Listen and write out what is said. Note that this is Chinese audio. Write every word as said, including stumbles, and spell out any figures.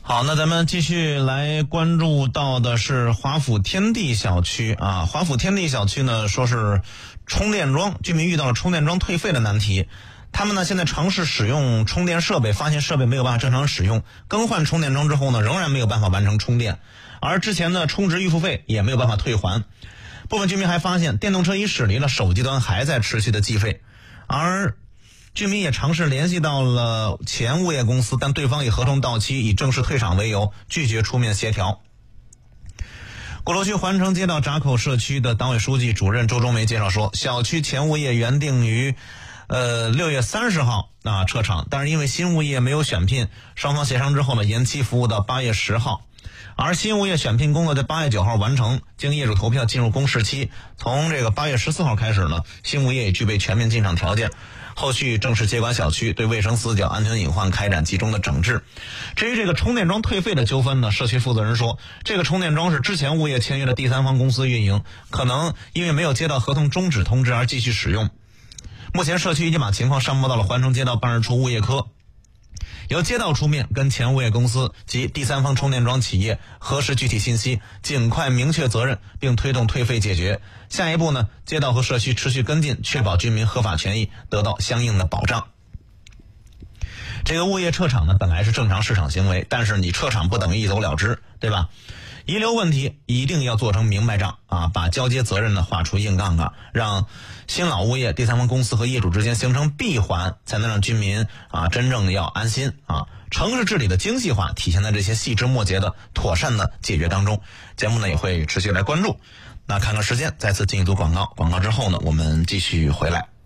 好，那咱们继续来关注到的是华府天地小区啊。华府天地小区呢，说是充电桩，居民遇到了充电桩退费的难题。他们呢现在尝试使用充电设备，发现设备没有办法正常使用，更换充电桩之后呢，仍然没有办法完成充电，而之前的充值预付费也没有办法退还。部分居民还发现，电动车已驶离了，手机端还在持续的计费，而居民也尝试联系到了前物业公司，但对方以合同到期、以正式退场为由，拒绝出面协调。鼓楼区环城街道闸口社区的党委书记主任周忠梅介绍说，小区前物业原定于呃六月三十号啊撤场，但是因为新物业没有选聘，双方协商之后呢，延期服务到八月十号。而新物业选聘工作在八月九号完成，经业主投票进入公示期。从这个八月十四号开始呢，新物业也具备全面进场条件，后续正式接管小区，对卫生死角、安全隐患开展集中的整治。至于这个充电桩退费的纠纷呢，社区负责人说，这个充电桩是之前物业签约的第三方公司运营，可能因为没有接到合同终止通知而继续使用。目前社区已经把情况上报到了环城街道办事处物业科，由街道出面跟前物业公司及第三方充电桩企业核实具体信息，尽快明确责任，并推动退费解决。下一步呢，街道和社区持续跟进，确保居民合法权益得到相应的保障。这个物业撤场呢，本来是正常市场行为，但是你撤场不等于一走了之，对吧？遗留问题一定要做成明白账啊，把交接责任呢画出硬杠杠，让新老物业、第三方公司和业主之间形成闭环，才能让居民啊真正要安心啊。城市治理的精细化体现在这些细枝末节的妥善的解决当中。节目呢也会持续来关注。那看看时间，再次进一组广告，广告之后呢，我们继续回来。